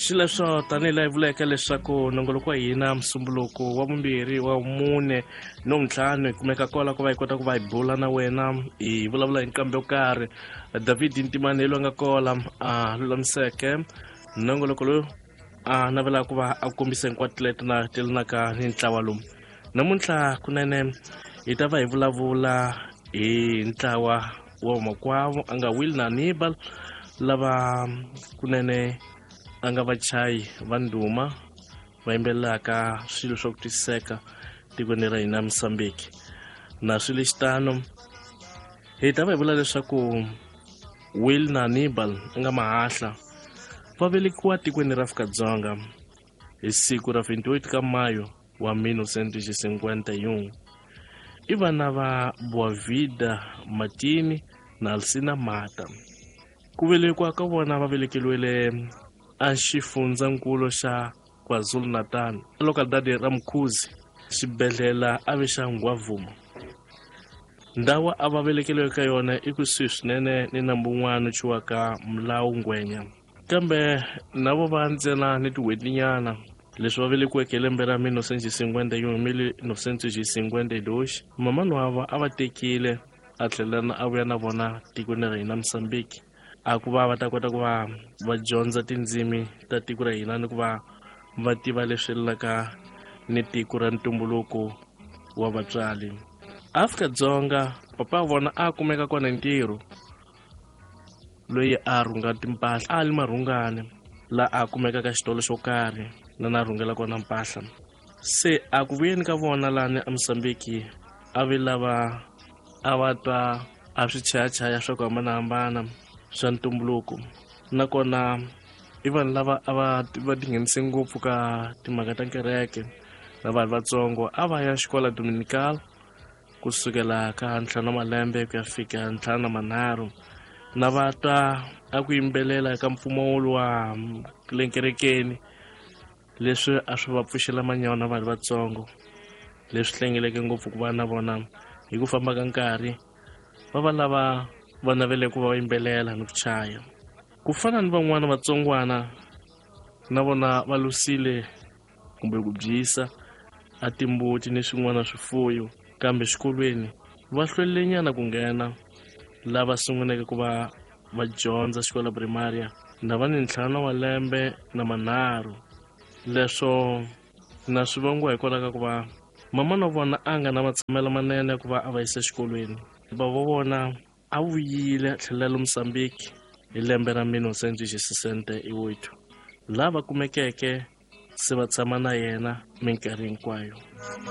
Xileswo tanihi laha hi vuleke leswaku nongoloko wa hina musumbuluko wa vumbirhi wa mune no ntlhanu hi kumeka kola ku va hi kota ku va hi bula na wena hi vulavula hi nqambi yo karhi. David Ntimane hi loyi nga kola a lulamiseke nongoloko lowu a navelaka ku va a kombisa hinkwato leti na telanaka ni ntlawa lowu. Namuntlha kunene hi ta va hi vulavula hi ntlawa wa makwavo a nga Will na Hannibal lava kunene a nga vachayi va ndhuma va yimbelelaka swilo swa ku twisiseka tikweni ra hina Mozambique. Na swilo xitano hi ta va hi vula leswaku Will na Hannibal a nga mahahla va velekiwa tikweni ra Afrika-Dzonga hi siku ra 28 ka Mayo wa 1951. I vana va Boavida Matini na Alcina Mata. Ku velekiwa ka vona va velekeliwile a xifundzankulu xa KwaZulu-Natal lokalidade ra Mkhuzi, xibedhlele a ve xa Ngwavuma. Ndhawu a va velekeliwe ka yona i kusuhi swinene ni nambu wun'wana chiwaka Mlawu Ngwenya, kambe navo va ntsena ni tiwetinyana leswi va velekiweke hi lembe ra 1952. Mamani wavo a va tekile a tlhelana a vuya na vona tikweni ra hina Mozambique a ku va va ta kota ku va dyondza tindzimi ta tiko ra hina ni ku va va tiva leswi laka ni tiko ra ntumbuluko wa vatswali. Afrika-Dzonga papa vona a kumeka kona ntirho loyi a rhunga timpahla a li marhungane la a kumeka ka xitolo xo karhi na rhungela kona mpahla. Se a ku vuyeni ka vona lani a Mozambique a ve lava a va twa a swichayachaya swa ku hambanahambana swa ntumbuluko, nakona i vanhu lava a va tinghenise ngopfu ka timhaka ta kereke na vanhu vatsongo a va ya xikola Dominical kusukela ka 5 malembe ku ya fika 5 na va twa a ku yimbelela eka mpfumawulo wa le kerekeni leswi a swi va pfuxela manyawu na vanhu vatsongo leswi hlengeleke ngopfu ku va na vona hi ku famba ka nkarhi va lava va navele ku va yimbelela ni ku chaya. Ku fana ni van'wana vatsongwana na vona va lusile kumbe ku byisa a timbuti ni swin'wana swifuyo, kambe xikolweni va hlwelile nyana ku nghena lava sunguleke ku va va dyondza xikola primaria na va ni 5 wa lembe na manharhu. Leswo na swi vangiwa hikwalaho ka ku va mamana wa vona a nga na matshamelo manene ku va a va yisa xikolweni. Bava vona a vuyile tlhelela Mozambique hi lembe ra 1968 lava kumekeke se va tshama na yena minkarhi hinkwayo.